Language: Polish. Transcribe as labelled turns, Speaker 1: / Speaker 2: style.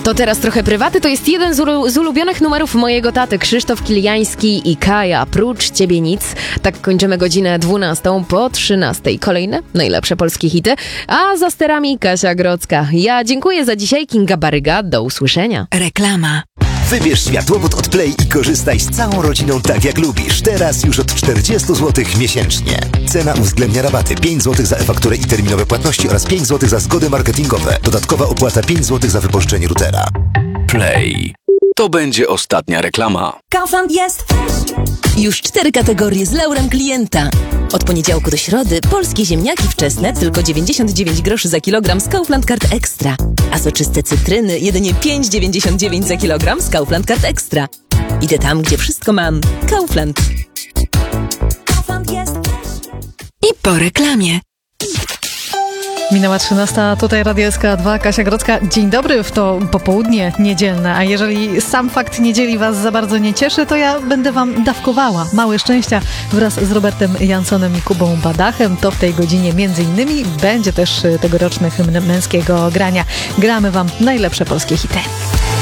Speaker 1: To teraz trochę prywaty. To jest jeden z ulubionych numerów mojego taty, Krzysztof Kiliański i Kaja. Prócz ciebie nic. Tak kończymy godzinę 12 po 13. Kolejne najlepsze polskie hity. A za sterami Kasia Grodzka. Ja dziękuję za dzisiaj. Kinga Baryga. Do usłyszenia.
Speaker 2: Reklama.
Speaker 3: Wybierz światłowód od Play i korzystaj z całą rodziną tak jak lubisz. Teraz już od 40 zł miesięcznie. Cena uwzględnia rabaty 5 zł za e-fakturę i terminowe płatności oraz 5 zł za zgody marketingowe. Dodatkowa opłata 5 zł za wypożyczenie routera.
Speaker 4: Play. To będzie ostatnia reklama.
Speaker 2: Kaufland jest! Już 4 kategorie z laurem klienta. Od poniedziałku do środy polskie ziemniaki wczesne tylko 99 groszy za kilogram z Kaufland Card Extra. A soczyste cytryny jedynie 5,99 za kilogram z Kaufland Card Extra. Idę tam, gdzie wszystko mam. Kaufland. Kaufland jest! I po reklamie.
Speaker 5: Minęła 13, tutaj Radio SK2, Kasia Grodzka. Dzień dobry w to popołudnie niedzielne, a jeżeli sam fakt niedzieli was za bardzo nie cieszy, to ja będę wam dawkowała małe szczęścia wraz z Robertem Jansonem i Kubą Badachem. To w tej godzinie między innymi będzie też tegoroczny hymn męskiego grania. Gramy wam najlepsze polskie hity.